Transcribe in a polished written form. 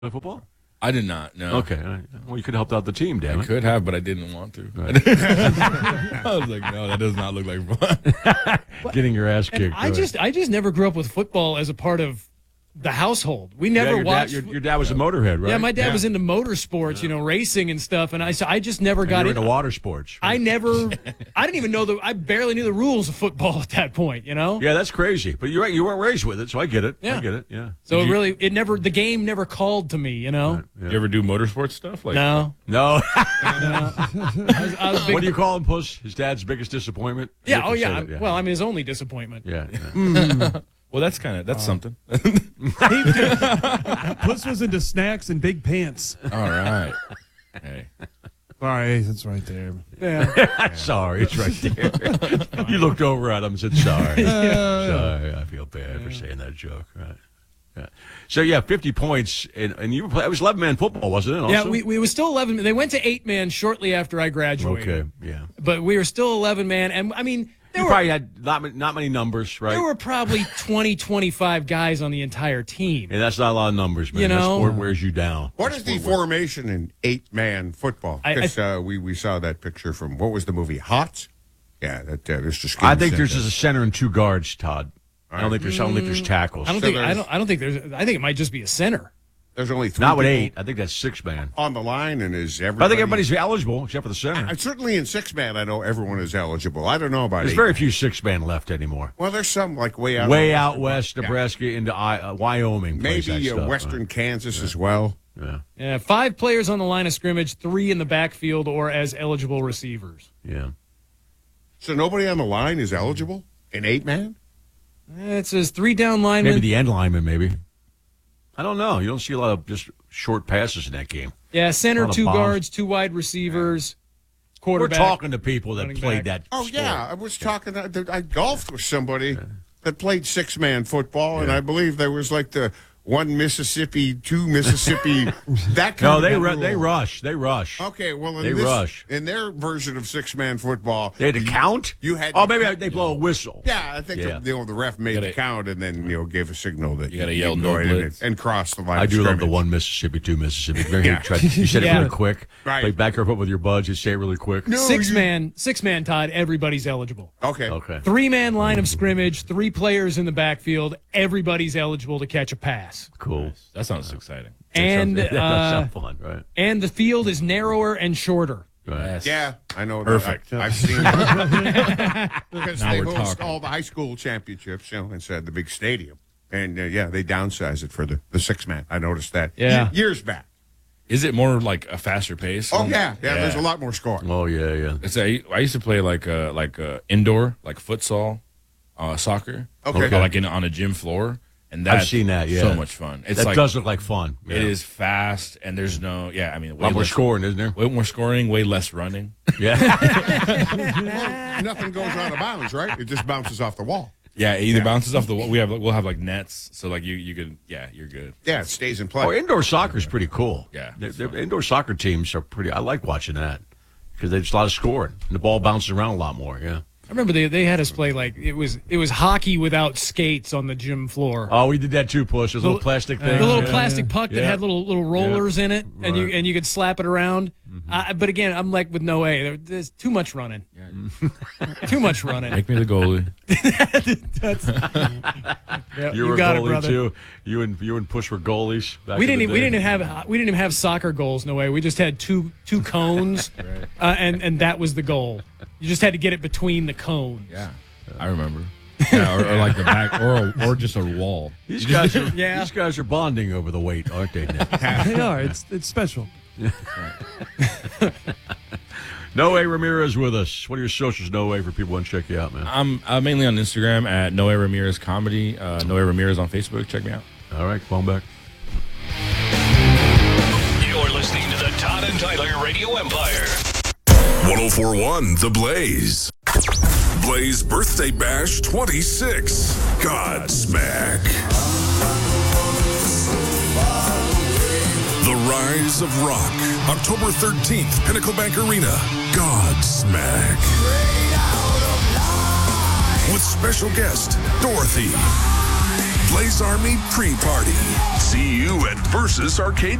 football? I did not, no. Okay. All right. Well, you could have helped out the team, damn I it. could have, but I didn't want to. Right. I was like, no, that does not look like fun. Getting your ass kicked. I just never grew up with football as a part of the household. We never your watched. Your dad was a motorhead, right? Yeah, my dad was into motorsports, racing and stuff, and I just never got into water sports. Right? I didn't even know I barely knew the rules of football at that point, Yeah, that's crazy. But you're right, you weren't raised with it, so I get it. Yeah. I get it, yeah. So the game never called to me, Right, yeah. You ever do motorsports stuff? Like No. I was big, What do you call him, Puss? His dad's biggest disappointment? Yeah, You have to say that, Well, I mean, his only disappointment. Yeah. Well, that's something. Puss was into snacks and big pants. All right. Hey. Sorry, it's right there. Yeah. Sorry, it's right there. You looked over at him and said, sorry. Sorry, I feel bad for saying that joke. Right. Yeah. So, 50 points, and you it was 11-man football, wasn't it? Also? Yeah, we were still 11. They went to 8-man shortly after I graduated. Okay, yeah. But we were still 11-man, and I mean, You probably had not many numbers, right? There were probably 20, 25 guys on the entire team. And that's not a lot of numbers, man. That sport wears you down. What is the formation in 8-man football? Because we saw that picture from, what was the movie, Hot? Yeah, that Mr. Skin. I think there's just a center and 2 guards, Todd. I don't think there's tackles. I don't think there's. I think it might just be a center. There's only 3 Not with people 8. I think that's 6-man. on the line, and is everybody? But I think everybody's eligible except for the center. Certainly in 6-man, I know everyone is eligible. I don't know about There's 8. very few 6-man left anymore. Well, there's some like way out west, Nebraska into Wyoming. Maybe western Kansas as well. Yeah, 5 players on the line of scrimmage, 3 in the backfield or as eligible receivers. Yeah. So nobody on the line is eligible in 8-man? It says 3 down linemen. Maybe the end lineman, maybe. I don't know. You don't see a lot of just short passes in that game. Yeah, center, 2 guards, 2 wide receivers, quarterback. We're talking to people that played that Oh, sport. yeah. I was talking, I golfed with somebody that played 6-man football, and I believe there was like the 1 Mississippi, 2 Mississippi, that kind of No, they rush. They rush. Okay, well, rush. In their version of 6-man football, They had to count? You had maybe they blow a whistle. Yeah, I think the ref made the count and then gave a signal that you got to yell no it blitz and cross the line. I of do love scrimmage. the 1 Mississippi, 2 Mississippi. You said it really quick. Right. Like back up with your buds. You say it really quick. No, 6-man, Todd, everybody's eligible. Okay. 3-man line of scrimmage, 3 players in the backfield, everybody's eligible to catch a pass. Cool. That sounds exciting. And that sounds fun, right? And the field is narrower and shorter. Right. Yeah, I know. Perfect. I've seen it. Because Now they we're host talking. all the high school championships, inside the big stadium. And, they downsize it for the 6-man. I noticed that years back. Is it more like a faster pace? Oh, yeah. There's a lot more scoring. Oh, yeah. I used to play like indoor, like futsal, soccer. Okay. Like on a gym floor. And that's I've seen that, yeah. so much fun. It's That does look like fun. Yeah. It is fast, and there's no, way a lot more scoring, isn't there? Way more scoring, way less running. Yeah. Nothing goes out of bounds, right? It just bounces off the wall. Yeah, it either bounces off the wall. We'll have like nets, so like you could, you're good. Yeah, it stays in play. Indoor soccer is pretty cool. Yeah. Their indoor soccer teams are pretty, I like watching that because there's a lot of scoring. And the ball bounces around a lot more, yeah. I remember they had us play like it was hockey without skates on the gym floor. Oh, we did that too, Push. Those little plastic things. The little plastic puck that had little rollers in it, and you could slap it around. But again, I'm like with Noe. There's too much running. Too much running. Make me the goalie. You were got a it, goalie brother. too. You and Push were goalies. We didn't even have soccer goals. No way. We just had two cones, and that was the goal. You just had to get it between the cones. Yeah, I remember. Yeah, or like the back, or just a wall. These guys are bonding over the weight, aren't they? Nick? They are. It's special. Noe Ramirez with us. What are your socials, Noe, for people who want to check you out, man? I'm mainly on Instagram at Noe Ramirez Comedy. Noe Ramirez on Facebook. Check me out. All right, come on back. You're listening to the Todd and Tyler Radio Empire. 104.1 The Blaze. Blaze Birthday Bash 26. Godsmack. The Rise of Rock. October 13th, Pinnacle Bank Arena. Godsmack. With special guest, Dorothy. Blaze Army Pre-Party. See you at Versus Arcade